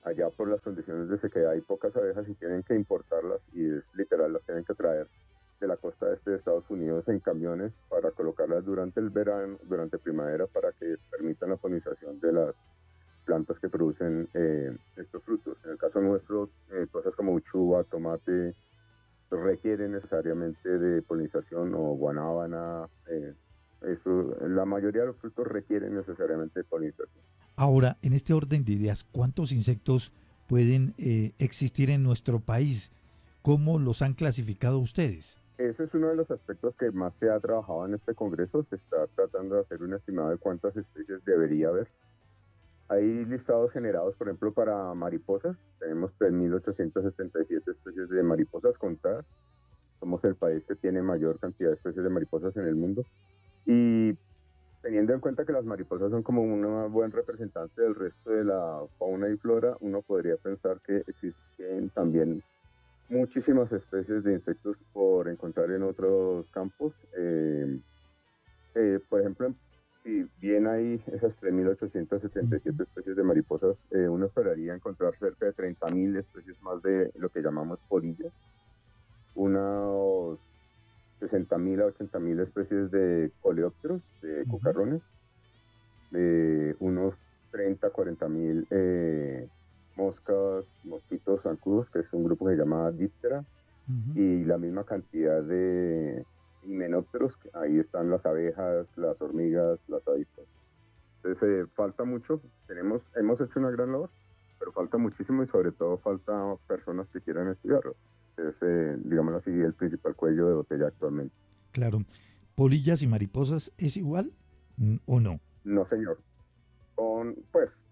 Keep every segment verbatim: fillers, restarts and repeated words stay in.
allá por las condiciones de sequedad hay pocas abejas y tienen que importarlas y es literal, las tienen que traer de la costa este de Estados Unidos en camiones para colocarlas durante el verano, durante primavera, para que permitan la polinización de las plantas que producen eh, estos frutos. En el caso nuestro, eh, cosas como uchuva, tomate, requieren necesariamente de polinización o guanábana. Eh, eso, la mayoría de los frutos requieren necesariamente de polinización. Ahora, en este orden de ideas, ¿cuántos insectos pueden eh, existir en nuestro país? ¿Cómo los han clasificado ustedes? Ese es uno de los aspectos que más se ha trabajado en este congreso. Se está tratando de hacer un estimado de cuántas especies debería haber. Hay listados generados, por ejemplo, para mariposas. Tenemos tres mil ochocientas setenta y siete especies de mariposas contadas. Somos el país que tiene mayor cantidad de especies de mariposas en el mundo. Y teniendo en cuenta que las mariposas son como un buen representante del resto de la fauna y flora, uno podría pensar que existen también muchísimas especies de insectos por encontrar en otros campos. Eh, eh, por ejemplo, si bien hay esas tres mil ochocientas setenta y siete especies de mariposas, eh, uno esperaría encontrar cerca de treinta mil especies más de lo que llamamos polillas, unos sesenta mil a ochenta mil especies de coleópteros, de Uh -huh. cucarrones, de unos treinta a cuarenta mil eh, moscas, mosquitos zancudos, que es un grupo que se llama Diptera, Uh -huh. y la misma cantidad de himenópteros, ahí están las abejas, las hormigas, las avispas. Entonces eh, falta mucho, tenemos, hemos hecho una gran labor, pero falta muchísimo y sobre todo falta personas que quieran estudiarlo. Es, eh, digámoslo así, el principal cuello de botella actualmente. Claro. ¿Polillas y mariposas es igual mm, o no? No, señor. Con, pues,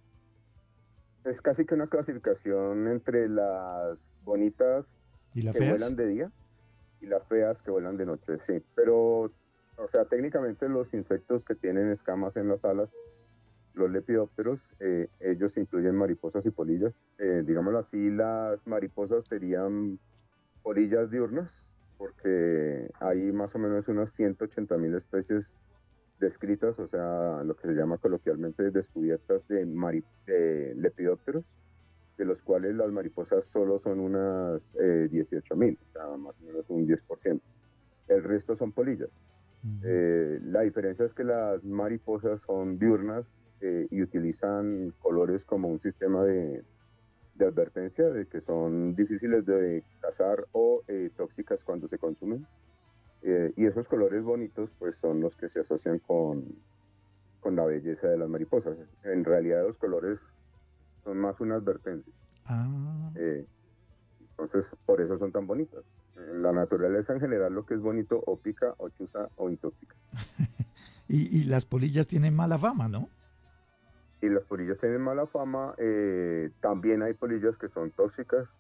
es casi que una clasificación entre las bonitas ¿Y las que feas? vuelan de día y las feas que vuelan de noche, sí. Pero, o sea, técnicamente los insectos que tienen escamas en las alas, los lepidópteros, eh, ellos incluyen mariposas y polillas. Eh, digámoslo así, las mariposas serían polillas diurnas, porque hay más o menos unas ciento ochenta mil especies descritas, o sea, lo que se llama coloquialmente descubiertas de, mari de lepidópteros, de los cuales las mariposas solo son unas eh, dieciocho mil, o sea, más o menos un diez por ciento. El resto son polillas. Uh -huh. Eh, la diferencia es que las mariposas son diurnas eh, y utilizan colores como un sistema de, de advertencia de que son difíciles de cazar o eh, tóxicas cuando se consumen. Eh, y esos colores bonitos pues son los que se asocian con, con la belleza de las mariposas. En realidad los colores son más una advertencia. Ah. Eh, entonces por eso son tan bonitas. En la naturaleza en general lo que es bonito o pica o chuza o intóxica. y, y las polillas tienen mala fama, ¿no? Y las polillas tienen mala fama. Eh, también hay polillas que son tóxicas.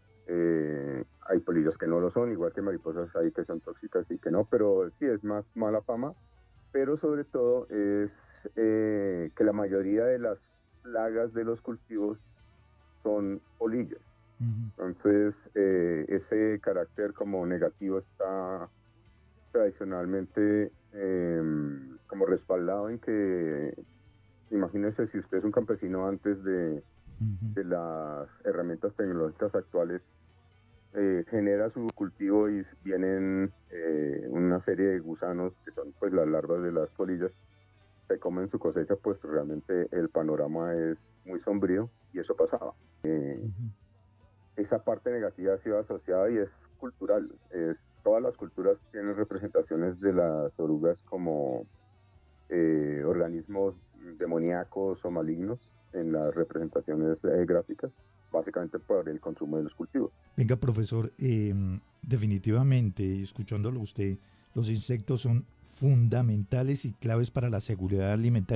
Eh, hay polillas que no lo son, igual que mariposas hay que son tóxicas y que no, pero sí es más mala fama. Pero sobre todo es eh, que la mayoría de las plagas de los cultivos son polillas. Uh -huh. Entonces eh, ese carácter como negativo está tradicionalmente eh, como respaldado en que, imagínense si usted es un campesino antes de, uh -huh. de las herramientas tecnológicas actuales, eh, genera su cultivo y vienen eh, una serie de gusanos que son pues las larvas de las polillas, se comen su cosecha, pues realmente el panorama es muy sombrío y eso pasaba. Eh, uh -huh. Esa parte negativa ha sido asociada y es cultural. Es, todas las culturas tienen representaciones de las orugas como eh, organismos demoníacos o malignos en las representaciones eh, gráficas, básicamente por el consumo de los cultivos. Venga, profesor, eh, definitivamente, escuchándolo usted, los insectos son fundamentales y claves para la seguridad alimentaria.